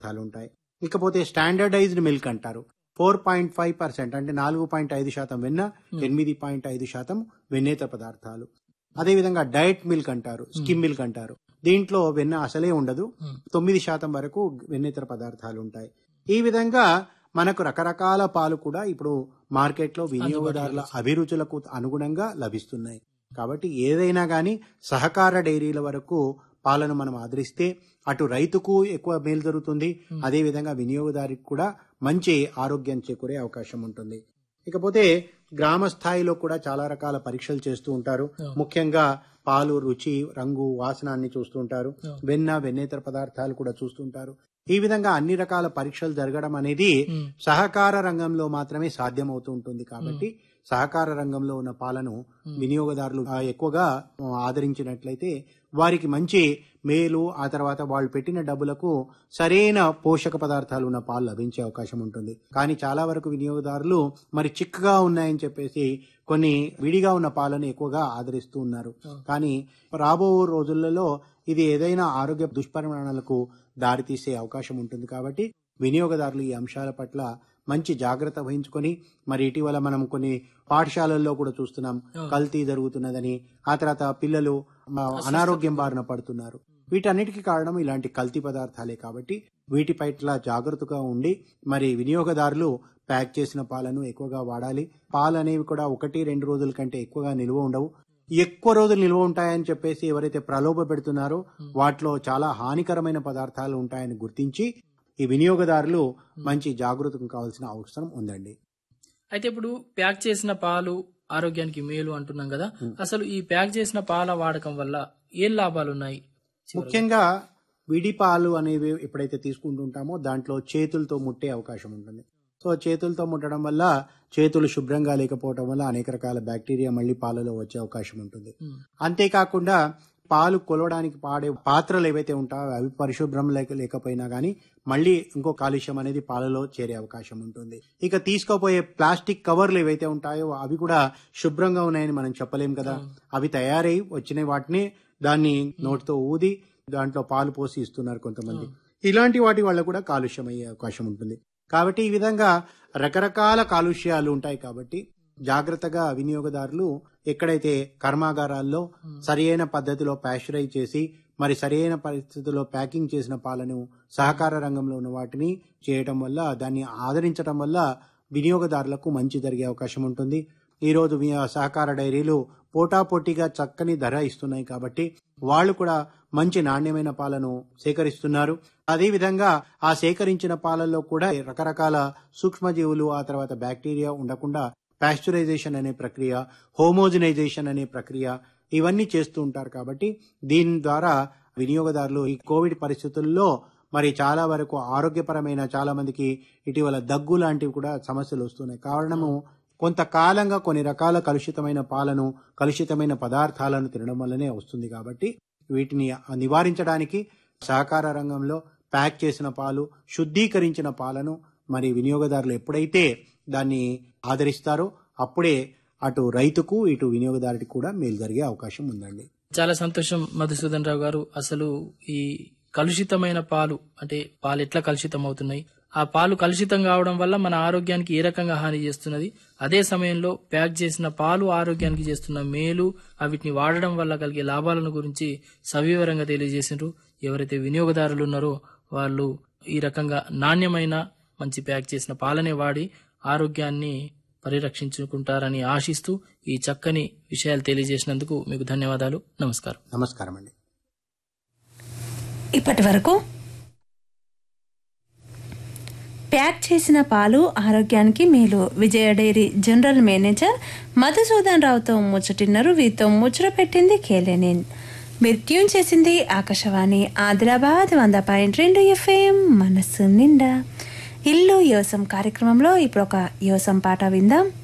పదార్థాలు ఉంటాయి. ఇకపోతే స్టాండర్డైజ్డ్ మిల్క్ అంటారు. 4.5% అంటే 4.5% వెన్న, 8.5% వెన్నేతర పదార్థాలు. అదేవిధంగా డైట్ మిల్క్ అంటారు, స్కిమ్ మిల్క్ అంటారు. దీంట్లో వెన్న అసలే ఉండదు, 9% వరకు వెన్నేతర పదార్థాలు ఉంటాయి. ఈ విధంగా మనకు రకరకాల పాలు కూడా ఇప్పుడు మార్కెట్లో వినియోగదారుల అభిరుచులకు అనుగుణంగా లభిస్తున్నాయి. కాబట్టి ఏదైనా గానీ సహకార డైరీల వరకు పాలను మనం ఆదరిస్తే అటు రైతుకు ఎక్కువ మేలు జరుగుతుంది, అదేవిధంగా వినియోగదారికి కూడా మంచి ఆరోగ్యం చేకూరే అవకాశం ఉంటుంది. ఇకపోతే గ్రామ స్థాయిలో కూడా చాలా రకాల పరీక్షలు చేస్తూ ఉంటారు. ముఖ్యంగా పాలు రుచి, రంగు, వాసన అన్ని చూస్తూ ఉంటారు. వెన్న, వెన్నేతర పదార్థాలు కూడా చూస్తుంటారు. ఈ విధంగా అన్ని రకాల పరీక్షలు జరగడం అనేది సహకార రంగంలో మాత్రమే సాధ్యమవుతూ ఉంటుంది. కాబట్టి సహకార రంగంలో ఉన్న పాలను వినియోగదారులు ఎక్కువగా ఆదరించినట్లయితే వారికి మంచి మేలు, ఆ తర్వాత వాళ్ళు పెట్టిన డబ్బులకు సరైన పోషక పదార్థాలు ఉన్న పాలు లభించే అవకాశం ఉంటుంది. కానీ చాలా వరకు వినియోగదారులు మరి చిక్కగా ఉన్నాయని చెప్పేసి కొన్ని విడిగా ఉన్న పాలను ఎక్కువగా ఆదరిస్తూ ఉన్నారు. కానీ రాబో రోజులలో ఇది ఏదైనా ఆరోగ్య దుష్పరిణామాలకు దారితీసే అవకాశం ఉంటుంది. కాబట్టి వినియోగదారులు ఈ అంశాల పట్ల మంచి జాగ్రత్త వహించుకొని, మరి ఇటీవల మనం కొన్ని పాఠశాలల్లో కూడా చూస్తున్నాం కల్తీ జరుగుతున్నదని, ఆ తర్వాత పిల్లలు అనారోగ్యం బారిన పడుతున్నారు. వీటన్నిటికీ కారణం ఇలాంటి కల్తీ పదార్థాలే. కాబట్టి వీటి పట్ల జాగ్రత్తగా ఉండి మరి వినియోగదారులు ప్యాక్ చేసిన పాలను ఎక్కువగా వాడాలి. పాలు అనేవి కూడా 1-2 రోజుల కంటే ఎక్కువగా నిల్వ ఉండవు. ఎక్కువ రోజులు నిల్వ ఉంటాయని చెప్పేసి ఎవరైతే ప్రలోభ పెడుతున్నారో వాటిలో చాలా హానికరమైన పదార్థాలు ఉంటాయని గుర్తించి ఈ వినియోగదారులు మంచి జాగృతం కావాల్సిన అవసరం ఉందండి. అయితే ఇప్పుడు ప్యాక్ చేసిన పాలు ఆరోగ్యానికి మేలు అంటున్నాం కదా, అసలు ఈ ప్యాక్ చేసిన పాల వాడకం వల్ల ఏం లాభాలు ఉన్నాయి? ముఖ్యంగా విడి పాలు అనేవి ఎప్పుడైతే తీసుకుంటుంటామో దాంట్లో చేతులతో ముట్టే అవకాశం ఉంటుంది. సో చేతులతో ముట్టడం వల్ల చేతులు శుభ్రంగా లేకపోవడం వల్ల అనేక రకాల బ్యాక్టీరియా మళ్ళీ పాలలో వచ్చే అవకాశం ఉంటుంది. అంతేకాకుండా పాలు కొలవడానికి పాడే పాత్రలు ఏవైతే ఉంటాయో అవి పరిశుభ్రం లేకపోయినా గానీ మళ్ళీ ఇంకో కాలుష్యం అనేది పాలలో చేరే అవకాశం ఉంటుంది. ఇక తీసుకోపోయే ప్లాస్టిక్ కవర్లు ఏవైతే ఉంటాయో అవి కూడా శుభ్రంగా ఉన్నాయని మనం చెప్పలేం కదా. అవి తయారై వచ్చిన వాటిని దాన్ని నోటితో ఊది దాంట్లో పాలు పోసి ఇస్తున్నారు కొంతమంది. ఇలాంటి వాటి వల్ల కూడా కాలుష్యం అయ్యే అవకాశం ఉంటుంది. కాబట్టి ఈ విధంగా రకరకాల కాలుష్యాలు ఉంటాయి. కాబట్టి జాగ్రత్తగా వినియోగదారులు ఎక్కడైతే కర్మాగారాల్లో సరియైన పద్ధతిలో ప్యాస్చరైజ్ చేసి మరి సరైన పరిస్థితుల్లో ప్యాకింగ్ చేసిన పాలను సహకార రంగంలో ఉన్న వాటిని చేయటం వల్ల, దాన్ని ఆదరించడం వల్ల వినియోగదారులకు మంచి జరిగే అవకాశం ఉంటుంది. ఈ రోజు సహకార డైరీలు పోటాపోటీగా చక్కని ధర ఇస్తున్నాయి. కాబట్టి వాళ్ళు కూడా మంచి నాణ్యమైన పాలను సేకరిస్తున్నారు. అదేవిధంగా ఆ సేకరించిన పాలల్లో కూడా రకరకాల సూక్ష్మజీవులు, ఆ తర్వాత బ్యాక్టీరియా ఉండకుండా పాస్చరైజేషన్ అనే ప్రక్రియ, హోమోజనైజేషన్ అనే ప్రక్రియ ఇవన్నీ చేస్తూ ఉంటారు. కాబట్టి దీని ద్వారా వినియోగదారులు ఈ కోవిడ్ పరిస్థితుల్లో మరి చాలా వరకు ఆరోగ్యపరమైన చాలా మందికి ఇటీవల దగ్గు లాంటివి కూడా సమస్యలు వస్తున్నాయి. కారణము కొంతకాలంగా కొన్ని రకాల కలుషితమైన పాలను, కలుషితమైన పదార్థాలను తినడం వల్లనే వస్తుంది. కాబట్టి వీటిని నివారించడానికి సహకార రంగంలో ప్యాక్ చేసిన పాలు, శుద్ధీకరించిన పాలను మరి వినియోగదారులు ఎప్పుడైతే దాన్ని ఆదరిస్తారో అప్పుడే అటు రైతుకు ఇటు వినియోగదారుడికి కూడా మేలు జరిగే అవకాశం ఉందండి. చాలా సంతోషం మధుసూదన్ రావు గారు. అసలు ఈ కలుషితమైన పాలు అంటే పాలు ఎట్లా కలుషితం అవుతున్నాయి, ఆ పాలు కలుషితం కావడం వల్ల మన ఆరోగ్యానికి ఏ రకంగా హాని చేస్తున్నది, అదే సమయంలో ప్యాక్ చేసిన పాలు ఆరోగ్యానికి చేస్తున్న మేలు, వీటిని వాడడం వల్ల కలిగే లాభాలను గురించి సవివరంగా తెలియజేసినారు. ఎవరైతే వినియోగదారులు ఉన్నారో వాళ్ళు ఈ రకంగా నాణ్యమైన మంచి ప్యాక్ చేసిన పాలనే వాడి ఆరోగ్యాన్ని పరిరక్షించుకుంటారని ఆశిస్తూ ఈ చక్కని విషయాలు తెలియజేసినందుకు మీకు ధన్యవాదాలు. నమస్కారం. నమస్కారం అండి. ఇప్పటి వరకు ప్యాక్ చేసిన పాలు ఆరోగ్యానికి మేలు విజయ డైరీ జనరల్ మేనేజర్ మధుసూదన్ రావుతో ముచ్చటిన్నారు. వీరితో ముచ్చట పెట్టింది కేలేనేన్. మీరు ట్యూన్ చేసింది ఆకాశవాణి ఆదిలాబాద్ 100.2 FM మనస్సు నిండా. ఇల్లు యోసం కార్యక్రమంలో ఇప్పుడు ఒక యోసం పాట విందాం.